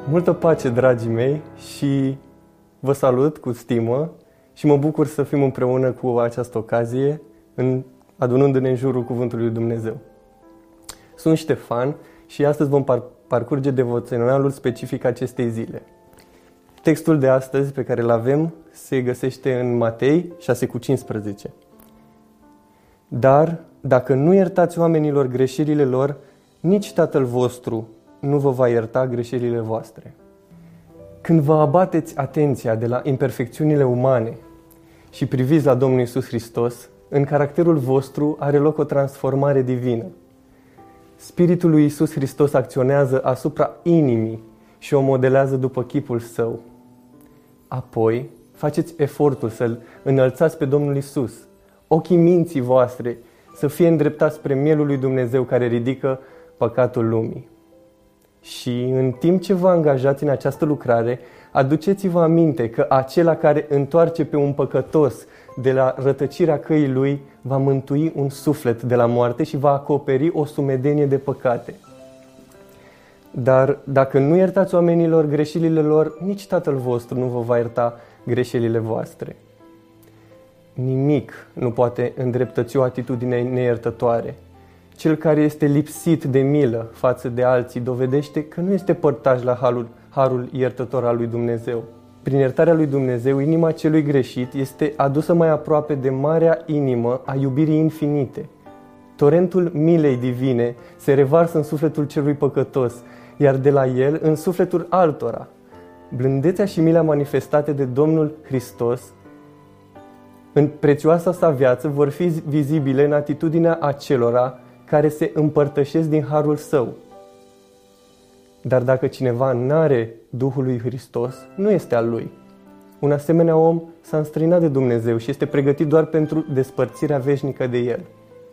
Multă pace, dragii mei, și vă salut cu stimă și mă bucur să fim împreună cu această ocazie, adunându-ne în jurul Cuvântului lui Dumnezeu. Sunt Ștefan și astăzi vom parcurge devoționalul specific acestei zile. Textul de astăzi pe care îl avem se găsește în Matei 6:15. Dar dacă nu iertați oamenilor greșelile lor, nici Tatăl vostru nu vă va ierta greșelile voastre. Când vă abateți atenția de la imperfecțiunile umane și priviți la Domnul Iisus Hristos, în caracterul vostru are loc o transformare divină. Spiritul lui Iisus Hristos acționează asupra inimii și o modelează după chipul său. Apoi, faceți efortul să-L înălțați pe Domnul Iisus. Ochii minții voastre să fie îndreptați spre mielul lui Dumnezeu care ridică păcatul lumii. Și în timp ce vă angajați în această lucrare, aduceți-vă aminte că acela care întoarce pe un păcătos de la rătăcirea căii lui va mântui un suflet de la moarte și va acoperi o sumedenie de păcate. Dar dacă nu iertați oamenilor greșelile lor, nici Tatăl vostru nu vă va ierta greșelile voastre. Nimic nu poate îndreptăți o atitudine neiertătoare. Cel care este lipsit de milă față de alții dovedește că nu este părtaș la harul iertător al lui Dumnezeu. Prin iertarea lui Dumnezeu, inima celui greșit este adusă mai aproape de marea inimă a iubirii infinite. Torentul milei divine se revarsă în sufletul celui păcătos, iar de la el în sufletul altora. Blândețea și mila manifestate de Domnul Hristos în prețioasa sa viață vor fi vizibile în atitudinea acelora care se împărtășesc din harul său. Dar dacă cineva n-are Duhul lui Hristos, nu este al lui. Un asemenea om s-a înstrăinat de Dumnezeu și este pregătit doar pentru despărțirea veșnică de el.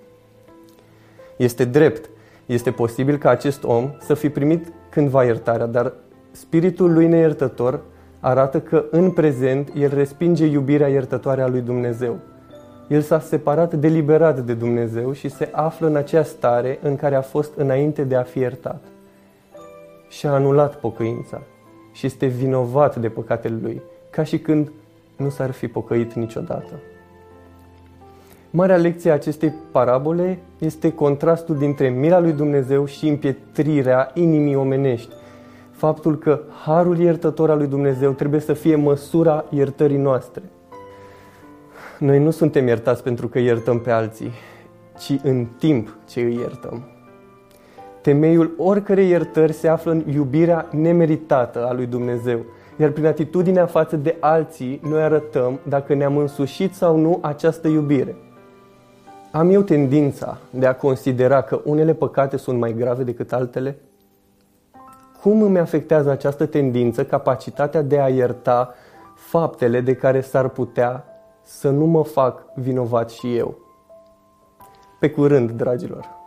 Este drept, este posibil ca acest om să fi primit cândva iertarea, dar spiritul lui neiertător arată că în prezent el respinge iubirea iertătoare a lui Dumnezeu. El s-a separat deliberat de Dumnezeu și se află în acea stare în care a fost înainte de a fi iertat. Și-a anulat pocăința și este vinovat de păcatele lui, ca și când nu s-ar fi pocăit niciodată. Marea lecție a acestei parabole este contrastul dintre mila lui Dumnezeu și împietrirea inimii omenești. Faptul că harul iertător al lui Dumnezeu trebuie să fie măsura iertării noastre. Noi nu suntem iertați pentru că iertăm pe alții, ci în timp ce îi iertăm. Temeiul oricărei iertări se află în iubirea nemeritată a lui Dumnezeu, iar prin atitudinea față de alții noi arătăm dacă ne-am însușit sau nu această iubire. Am eu tendința de a considera că unele păcate sunt mai grave decât altele? Cum îmi afectează această tendință capacitatea de a ierta faptele de care s-ar putea să nu mă fac vinovat și eu? Pe curând, dragilor!